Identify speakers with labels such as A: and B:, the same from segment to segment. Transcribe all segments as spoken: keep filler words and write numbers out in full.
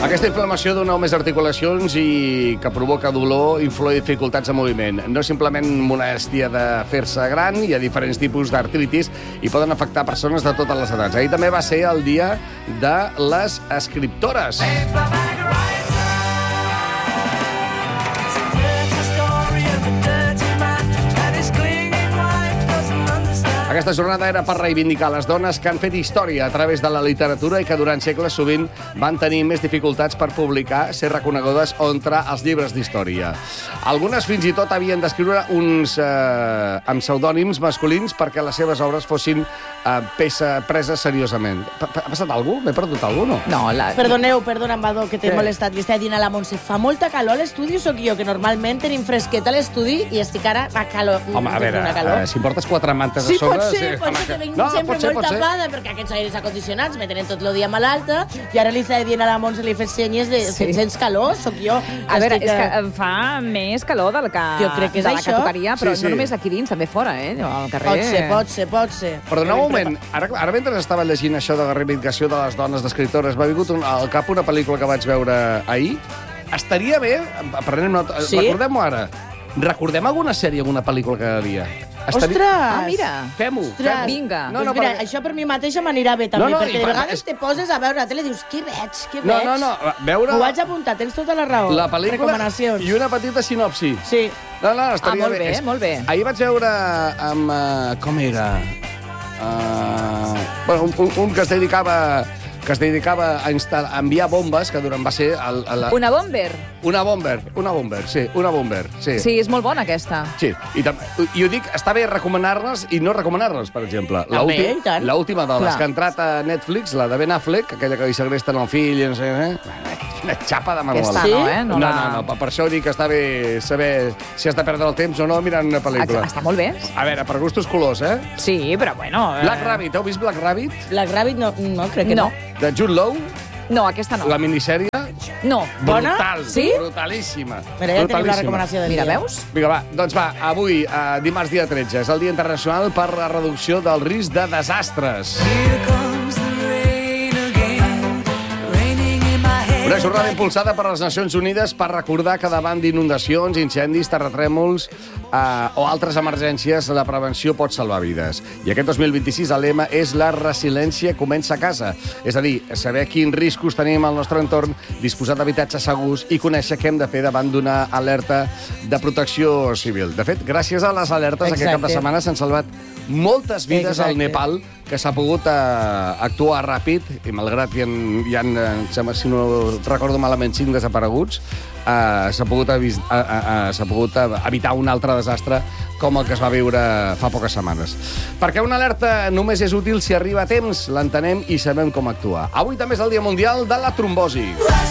A: Aquesta inflamació dona més articulacions i que provoca dolor, inflor i dificultats de moviment. No és simplement molèstia de fer-se gran, hi ha diferents tipus d'artritis i poden afectar persones de totes les edats. Ahir també va ser el dia de les escriptores. Aquesta jornada era per reivindicar les dones que han fet història a través de la literatura i que durant segles sovint van tenir més dificultats per publicar, ser reconegudes o entrar als llibres d'història. Algunes fins i tot havien d'escriure uns eh, amb pseudònims masculins perquè les seves obres fossin eh, pesa, preses seriosament. Ha passat alguna cosa? M'he perdut alguna cosa?
B: No, la...
C: Perdoneu, perdona, Amador, que t'he
A: Què?
C: molestat. Li estava dient a la Montse, fa molta calor a l'estudi o sóc jo, que normalment tenim fresqueta a l'estudi i estic ara a calor.
A: Home, a veure, eh, si em portes quatre mantes
C: Sí,
A: a sobre...
C: pot ser,
A: sí,
C: pot
A: home,
C: ser que vinc
A: no,
C: sempre
A: pot ser,
C: molt
A: pot ser.
C: tapada, perquè aquests aires acondicionats me tenen tot el dia malalta, i ara li estava dient a la Montse, li he fet senyes de
B: Sí.
C: que sents calor, sóc jo.
B: A veure,
C: estic,
B: és que
C: eh,
B: em fa més calor del que,
C: Jo crec que és
B: de la
C: això.
B: que tocaria, però
A: Sí, sí.
B: no només aquí dins, també fora, eh? Al carrer...
C: Pot ser, pot ser, pot ser.
A: Perdoneu un moment, ara, ara mentre estava llegint això de la reivindicació de les dones d'escriptores, m'ha vingut un, al cap una pel·lícula que vaig veure ahir. Estaria bé, prenem nota,
C: Sí?
A: recordem-ho ara, recordem alguna sèrie, alguna pel·lícula cada dia.
C: Ostres!
B: Ah, mira.
A: Fem-ho,
C: Ostres.
A: fem-ho.
B: Vinga.
A: No,
C: Doncs
A: no,
C: mira,
A: perquè...
C: això per mi mateixa m'anirà bé també,
A: No, no,
C: perquè
A: i
C: de
A: per-
C: vegades
A: és-
C: te poses a veure la tele i dius, què veig, què
A: No,
C: veig?
A: no, no, veure
C: M'ho vaig apuntar, tens tota la raó.
A: la pel·lícula
C: Recomanacions.
A: i una petita sinopsi.
C: Sí.
A: No, no, estaria
B: Ah, molt bé,
A: És-
B: molt bé.
A: Ahir vaig veure amb... Uh, com era? Uh, bueno, un, un, un que es dedicava que es dedicava a, instal·lar, a enviar bombes, que durant va ser... El, el,
B: Una bomber.
A: Una bomber, una bomber, sí, una bomber, sí.
B: Sí, és molt bona, aquesta.
A: Sí, i, tam- i ho dic, està bé recomanar-les i no recomanar-les, per exemple.
C: Ah, bé,
A: L'últim-
C: i tant.
A: L'última de les
B: Clar.
A: que ha entrat a Netflix, la de Ben Affleck, aquella que li segresten el fill i no sé què, eh? Una xapa de manual.
B: Aquesta
C: Sí?
B: no, eh?
A: No,
B: la...
A: no, no, per això dic que està bé saber si has de perdre el temps o no mirant una pel·lícula.
B: Està molt bé.
A: A veure, per gustos colors, eh?
B: Sí, però bueno... eh,
A: Black Rabbit, heu vist Black Rabbit?
C: Black Rabbit no, no crec que no.
B: No.
A: De Jude Law,
B: No, aquesta no.
A: la minissèrie.
B: No.
C: Bona?
A: Brutal,
B: Sí?
A: brutalíssima.
C: Mira, ja tenim la
A: brutalíssima.
C: recomanació de
B: Mira,
C: dia.
B: veus?
A: Vinga, va, doncs va, avui, eh, dimarts dia tretze, és el Dia Internacional per la Reducció del Risc de Desastres. Una jornada impulsada per les Nacions Unides per recordar que davant d'inundacions, incendis, terratrèmols eh, o altres emergències, la prevenció pot salvar vides. I aquest dos mil vint-i-sis el lema és la resiliència comença a casa. És a dir, saber quins riscos tenim al nostre entorn, disposar d'habitatges segurs i conèixer què hem de fer davant d'una alerta de protecció civil. De fet, gràcies a les alertes,
C: Exacte.
A: aquest cap de setmana s'han salvat moltes vides al
C: Exacte.
A: Nepal, que s'ha pogut eh, actuar ràpid, i malgrat hi ha, hi ha eh, sembla, si no recordo malament, cinc desapareguts, eh, s'ha pogut, avis, eh, eh, s'ha pogut evitar un altre desastre com el que es va viure fa poques setmanes. Perquè una alerta només és útil si arriba a temps, l'entenem i sabem com actuar. Avui també és el Dia Mundial de la Trombosi.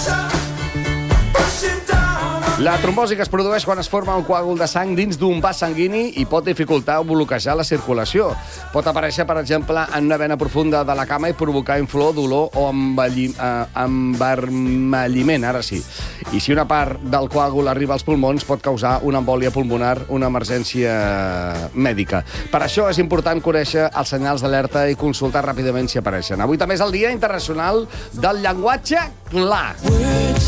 A: La trombosi que es produeix quan es forma un coàgul de sang dins d'un vas sanguini i pot dificultar o bloquejar la circulació. Pot aparèixer, per exemple, en una vena profunda de la cama i provocar inflor, dolor o envelli, eh, envermelliment, ara sí. I si una part del coàgul arriba als pulmons, pot causar una embòlia pulmonar, una emergència mèdica. Per això és important conèixer els senyals d'alerta i consultar ràpidament si apareixen. Avui també és el Dia Internacional del Llenguatge Clar.